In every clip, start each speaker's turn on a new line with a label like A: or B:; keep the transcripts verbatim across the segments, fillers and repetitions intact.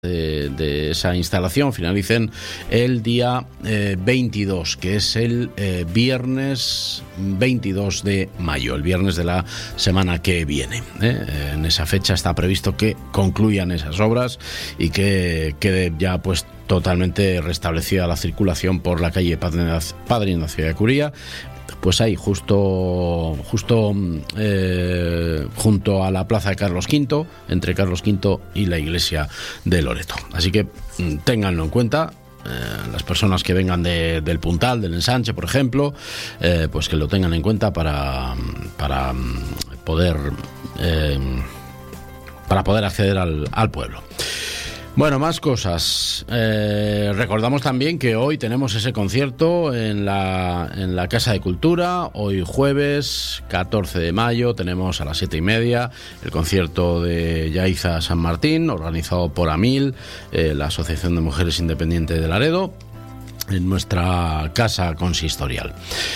A: De, de esa instalación finalicen el día eh, veintidós, que es el eh, viernes veintidós de mayo, el viernes de la semana que viene. ¿eh? En esa fecha está previsto que concluyan esas obras y que quede ya pues totalmente restablecida la circulación por la calle Padre Ignacio de Curía, pues ahí justo justo eh, junto a la plaza de Carlos quinto, entre Carlos quinto y la iglesia de Loreto. Así que ténganlo en cuenta. Eh, las personas que vengan de, del Puntal, del Ensanche, por ejemplo, eh, pues que lo tengan en cuenta para, para poder eh, para poder acceder al, al pueblo. Bueno, más cosas. Eh, recordamos también que hoy tenemos ese concierto en la, en la Casa de Cultura. Hoy jueves catorce de mayo tenemos a las siete y media el concierto de Yaiza San Martín, organizado por AMIL, eh, la Asociación de Mujeres Independientes de Laredo, en nuestra casa consistorial.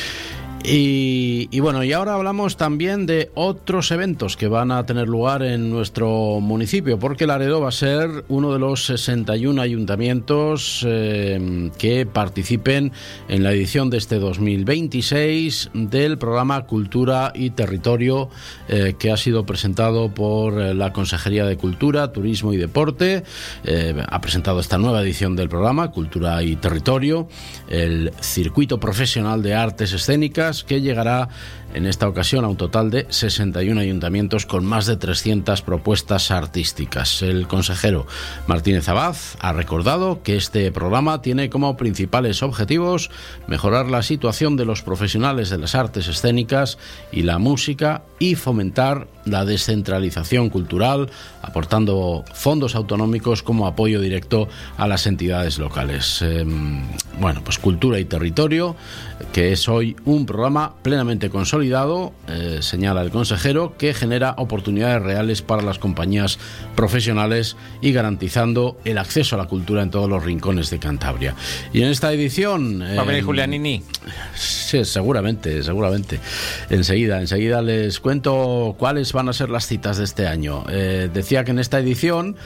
A: Y, y bueno, y ahora hablamos también de otros eventos que van a tener lugar en nuestro municipio, porque Laredo va a ser uno de los sesenta y uno ayuntamientos eh, que participen en la edición de este dos mil veintiséis del programa Cultura y Territorio, eh, que ha sido presentado por la Consejería de Cultura, Turismo y Deporte. Eh, ha presentado esta nueva edición del programa Cultura y Territorio, el Circuito Profesional de Artes Escénicas, que llegará en esta ocasión a un total de sesenta y uno ayuntamientos con más de trescientas propuestas artísticas. El consejero Martínez Abad ha recordado que este programa tiene como principales objetivos mejorar la situación de los profesionales de las artes escénicas y la música y fomentar la descentralización cultural, aportando fondos autonómicos como apoyo directo a las entidades locales. Eh, bueno, pues Cultura y Territorio, que es hoy un programa plenamente consolidado, eh, señala el consejero, que genera oportunidades reales para las compañías profesionales y garantizando el acceso a la cultura en todos los rincones de Cantabria. Y en esta edición...
B: ¿Va a venir eh, Julianini?
A: Sí, seguramente, seguramente. Enseguida, enseguida les cuento cuáles van a ser las citas de este año. Eh, decía que en esta edición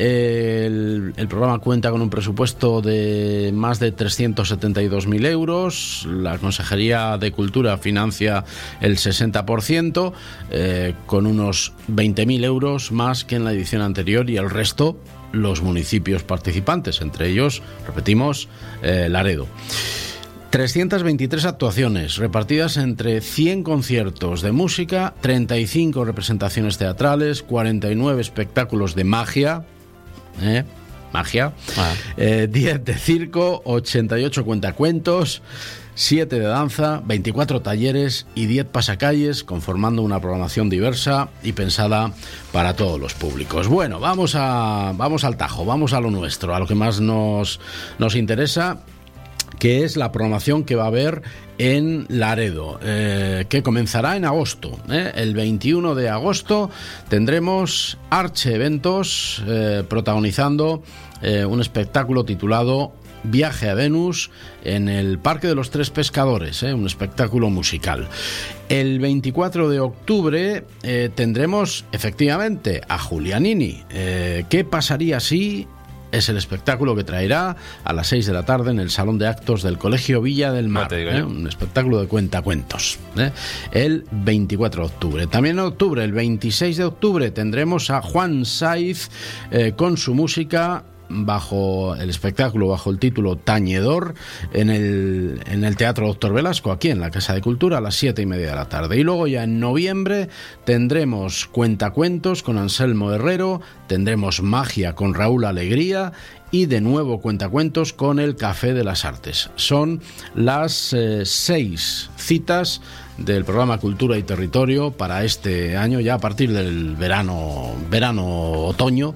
A: eh, el, el programa cuenta con un presupuesto de más de trescientos setenta y dos mil euros. La Consejería de Cultura financia el sesenta por ciento, eh, con unos veinte mil euros más que en la edición anterior, y el resto los municipios participantes, entre ellos, repetimos, eh, Laredo. trescientas veintitrés actuaciones repartidas entre cien conciertos de música, treinta y cinco representaciones teatrales, cuarenta y nueve espectáculos de magia, ¿eh? magia, ah. eh, diez de circo, ochenta y ocho cuentacuentos, siete de danza, veinticuatro talleres y diez pasacalles, conformando una programación diversa y pensada para todos los públicos. Bueno, vamos a vamos al tajo, vamos a lo nuestro, a lo que más nos, nos interesa, que es la programación que va a haber en Laredo, eh, que comenzará en agosto. ¿eh? El veintiuno de agosto tendremos Arche Eventos eh, protagonizando eh, un espectáculo titulado Viaje a Venus en el Parque de los Tres Pescadores, ¿eh? un espectáculo musical. El veinticuatro de octubre eh, tendremos efectivamente a Julianini. Eh, ¿Qué pasaría si...? Es el espectáculo que traerá a las seis de la tarde en el Salón de Actos del Colegio Villa del Mar. ¿eh? Un espectáculo de cuentacuentos. ¿eh? El veinticuatro de octubre. También en octubre, el veintiséis de octubre, tendremos a Juan Saiz eh, con su música, bajo el espectáculo, bajo el título Tañedor, en el, en el Teatro Doctor Velasco, aquí en la Casa de Cultura, a las siete y media de la tarde. Y luego ya en noviembre tendremos Cuentacuentos con Anselmo Herrero, tendremos Magia con Raúl Alegría y de nuevo Cuentacuentos con el Café de las Artes. Son las eh, seis citas del programa Cultura y Territorio para este año, ya a partir del verano, verano-otoño,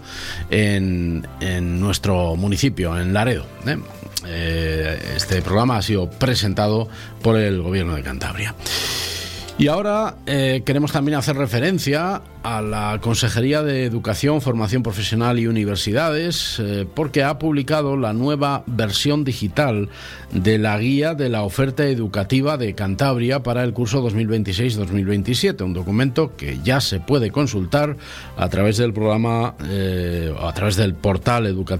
A: en, en nuestro municipio, en Laredo. ¿eh? Eh, este programa ha sido presentado por el Gobierno de Cantabria. Y ahora eh, queremos también hacer referencia a la Consejería de Educación, Formación Profesional y Universidades, eh, porque ha publicado la nueva versión digital de la guía de la oferta educativa de Cantabria para el curso dos mil veintiséis dos mil veintisiete, un documento que ya se puede consultar a través del programa, eh, a través del portal educativo